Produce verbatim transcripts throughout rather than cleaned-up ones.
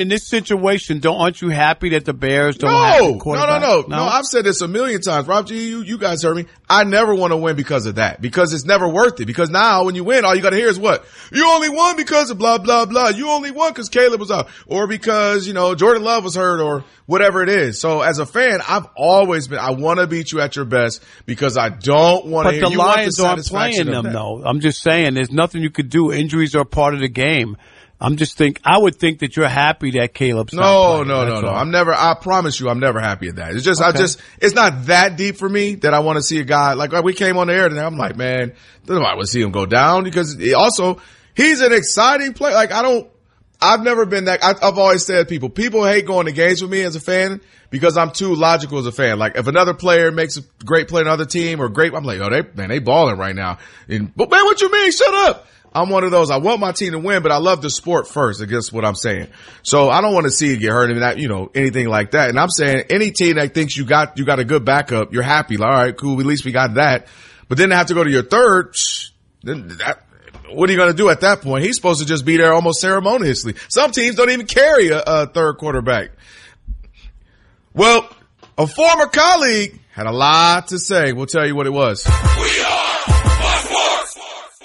in this situation, don't aren't you happy that the Bears don't no, have a no, quarterback? no, no, no. I've said this a million times. Rob G, you, you guys heard me. I never want to win because of that, because it's never worth it. Because now when you win, all you got to hear is what? You only won because of blah, blah, blah. You only won because Caleb was out, or because, you know, Jordan Love was hurt, or whatever it is. So as a fan, I've always been, I want to beat you at your best because I don't want to hear you want the But the Lions aren't playing them, though. I'm just saying there's nothing you could do. Injuries are part of the game. I'm just think I would think that you're happy that Caleb's not No, playing. no, no, That's no. all. I'm never, I promise you, I'm never happy at that. It's just, I Okay. just, it's not that deep for me that I want to see a guy, like, like we came on the air today. I'm like, man, I want to see him go down because he also, he's an exciting player. Like, I don't, I've never been that, I, I've always said people, people hate going to games with me as a fan because I'm too logical as a fan. Like, if another player makes a great play on another team or great, I'm like, oh, they, man, they balling right now. And, but man, what you mean? Shut up. I'm one of those. I want my team to win, but I love the sport first. I guess what I'm saying. So I don't want to see you get hurt and that, you know, anything like that. And I'm saying any team that thinks you got, you got a good backup, you're happy. Like, all right, cool. At least we got that. But then to have to go to your third, psh, then that, what are you going to do at that point? He's supposed to just be there almost ceremoniously. Some teams don't even carry a, a third quarterback. Well, a former colleague had a lot to say. We'll tell you what it was. We are Fox Sports.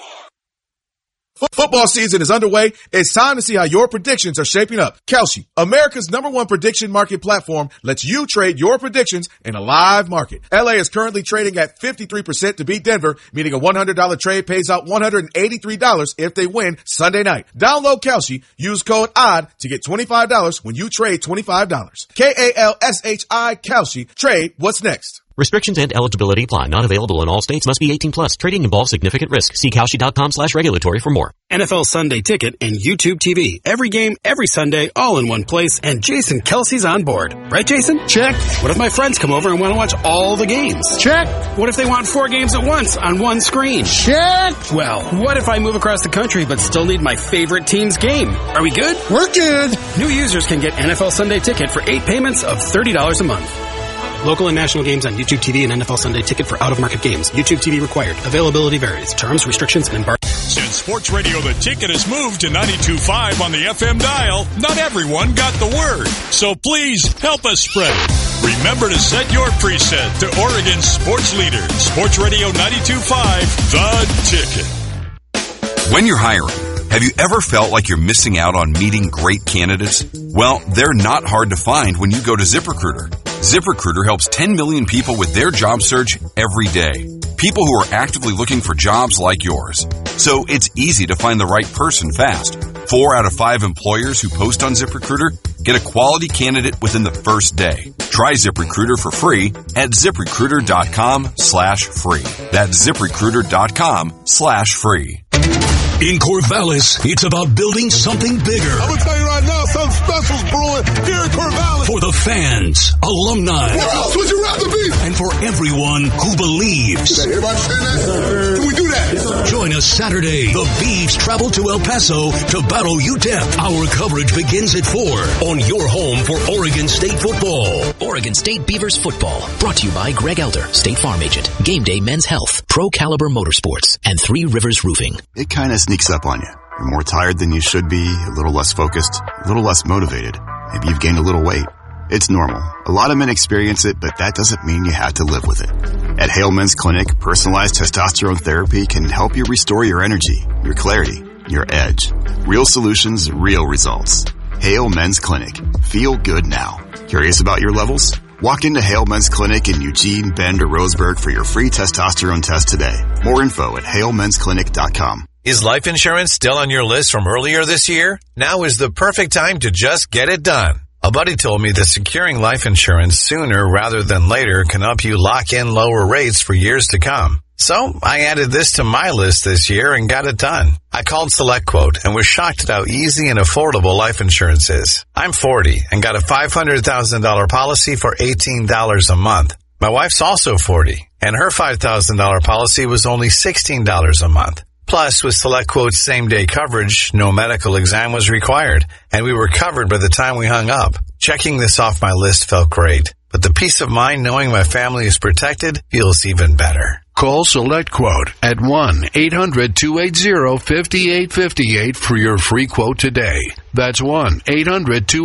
Football season is underway. It's time to see how your predictions are shaping up. Kalshi, America's number one prediction market platform, lets you trade your predictions in a live market. L A is currently trading at fifty-three percent to beat Denver, meaning a one hundred dollars trade pays out one hundred eighty-three dollars if they win Sunday night. Download Kalshi, use code O D to get twenty-five dollars when you trade twenty-five dollars. K A L S H I, Kalshi. Trade what's next. Restrictions and eligibility apply. Not available in all states. Must be eighteen plus. Trading involves significant risk. See Kalshi.com slash regulatory for more. N F L Sunday Ticket and YouTube T V. Every game, every Sunday, all in one place, and Jason Kelsey's on board. Right, Jason? Check. What if my friends come over and want to watch all the games? Check. What if they want four games at once on one screen? Check. Well, what if I move across the country but still need my favorite team's game? Are we good? We're good. New users can get N F L Sunday Ticket for eight payments of thirty dollars a month. Local and national games on YouTube T V and N F L Sunday Ticket for out-of-market games. YouTube T V required. Availability varies. Terms, restrictions, and embargo. Since Sports Radio The Ticket has moved to ninety-two point five on the F M dial, not everyone got the word. So please help us spread it. Remember to set your preset to Oregon's sports leader, Sports Radio ninety-two point five, The Ticket. When you're hiring, have you ever felt like you're missing out on meeting great candidates? Well, they're not hard to find when you go to ZipRecruiter. ZipRecruiter helps ten million people with their job search every day. People who are actively looking for jobs like yours. So it's easy to find the right person fast. Four out of five employers who post on ZipRecruiter get a quality candidate within the first day. Try ZipRecruiter for free at ZipRecruiter.com slash free. That's ZipRecruiter.com slash free. In Corvallis, it's about building something bigger. I'm going to tell you right now, something special's brewing here in Corvallis. For the fans, alumni. Where else would you rather be? And for everyone who believes. Everybody say that? Can we do that? Join us Saturday. The Beavs travel to El Paso to battle U T E P. Our coverage begins at four on your home for Oregon State football. Oregon State Beavers football. Brought to you by Greg Elder, State Farm Agent, Game Day Men's Health, Pro Caliber Motorsports, and Three Rivers Roofing. It kind of sneaks up on you. You're more tired than you should be, a little less focused, a little less motivated. Maybe you've gained a little weight. It's normal. A lot of men experience it, but that doesn't mean you have to live with it. At Hale Men's Clinic, personalized testosterone therapy can help you restore your energy, your clarity, your edge. Real solutions, real results. Hale Men's Clinic. Feel good now. Curious about your levels? Walk into Hale Men's Clinic in Eugene, Bend, or Roseburg for your free testosterone test today. More info at hale mens clinic dot com. Is life insurance still on your list from earlier this year? Now is the perfect time to just get it done. A buddy told me that securing life insurance sooner rather than later can help you lock in lower rates for years to come. So I added this to my list this year and got it done. I called SelectQuote and was shocked at how easy and affordable life insurance is. I'm forty and got a five hundred thousand dollars policy for eighteen dollars a month. My wife's also forty and her five thousand dollars policy was only sixteen dollars a month. Plus, with SelectQuote's same-day coverage, no medical exam was required, and we were covered by the time we hung up. Checking this off my list felt great, but the peace of mind knowing my family is protected feels even better. Call SelectQuote at one eight hundred two eight zero five eight five eight for your free quote today. That's one eight hundred two